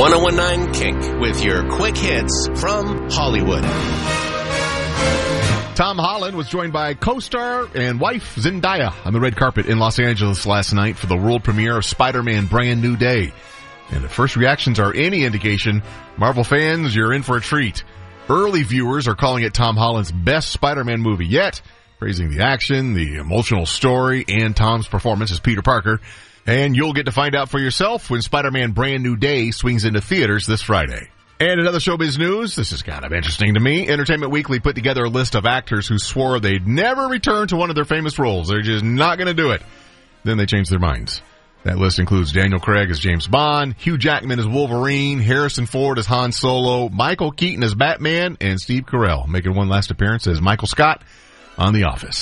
1019 Kink with your quick hits from Hollywood. Tom Holland was joined by co-star and wife Zendaya on the red carpet in Los Angeles last night for the world premiere of Spider-Man Brand New Day. And if first reactions are any indication, Marvel fans, you're in for a treat. Early viewers are calling it Tom Holland's best Spider-Man movie yet, praising the action, the emotional story, and Tom's performance as Peter Parker. And you'll get to find out for yourself when Spider-Man Brand New Day swings into theaters this Friday. And in other showbiz news, this is kind of interesting to me. Entertainment Weekly put together a list of actors who swore they'd never return to one of their famous roles. They're just not going to do it. Then they changed their minds. That list includes Daniel Craig as James Bond, Hugh Jackman as Wolverine, Harrison Ford as Han Solo, Michael Keaton as Batman, and Steve Carell making one last appearance as Michael Scott on The Office.